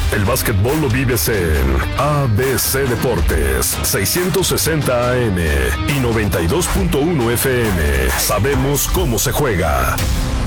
El básquetbol lo vives en ABC Deportes, 660 AM y 92.1 FM. Sabemos cómo se juega.